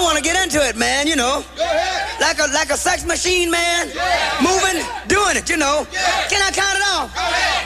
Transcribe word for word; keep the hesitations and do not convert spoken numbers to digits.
want to get into it, man, you know. Like a like a sex machine, man. Moving, doing it, you know. Can I count it off?